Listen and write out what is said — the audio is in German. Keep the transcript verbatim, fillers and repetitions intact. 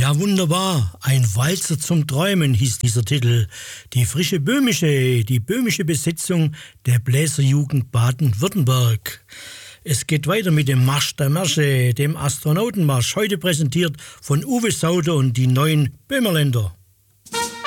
Ja, wunderbar. Ein Walzer zum Träumen hieß dieser Titel. Die frische böhmische, die böhmische Besetzung der Bläserjugend Baden-Württemberg. Es geht weiter mit dem Marsch der Märsche, dem Astronautenmarsch, heute präsentiert von Uwe Sauter und die neuen Böhmerländer.